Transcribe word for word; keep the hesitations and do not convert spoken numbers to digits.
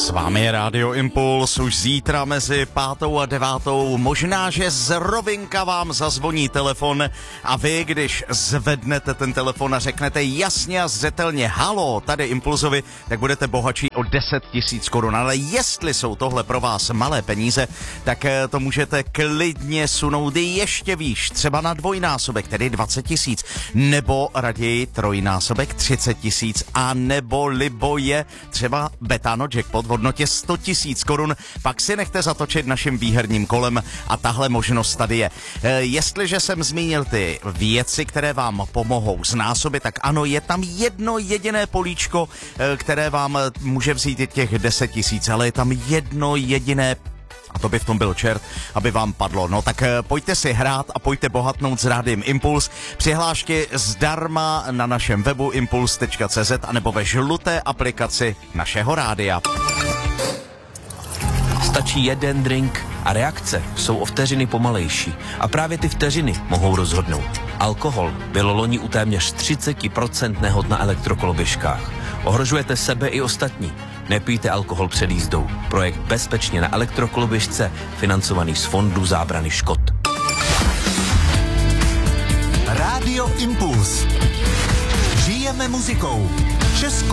S vámi je Rádio Impuls už zítra mezi pátou a devátou. Možná, že z rovinka vám zazvoní telefon a vy, když zvednete ten telefon a řeknete jasně a zřetelně halo, tady Impulzovi, tak budete bohatší o deset tisíc korun. Ale jestli jsou tohle pro vás malé peníze, tak to můžete klidně sunout ještě výš, třeba na dvojnásobek, tedy dvacet tisíc, nebo raději trojnásobek třicet tisíc, a nebo libo je třeba Betano Jackpot v hodnotě sto tisíc korun, pak si nechte zatočit naším výherním kolem a tahle možnost tady je. E, jestliže jsem zmínil ty věci, které vám pomohou znásobit, tak ano, je tam jedno jediné políčko, e, které vám může vzít i těch deset tisíc, ale je tam jedno jediné, a to by v tom byl čert, aby vám padlo. No tak pojďte si hrát a pojďte bohatnout s Rádiem Impuls. Přihlášky zdarma na našem webu impuls tečka cé zet anebo ve žluté aplikaci našeho rádia. Stačí jeden drink a reakce jsou o vteřiny pomalejší. A právě ty vteřiny mohou rozhodnout. Alkohol bylo loni u téměř třicet procent nehod na elektrokoloběžkách. Ohrožujete sebe i ostatní. Nepijte alkohol před jízdou. Projekt Bezpečně na elektrokoloběžce, financovaný z Fondu zábrany škod. Rádio Impuls. Žijeme muzikou. Českou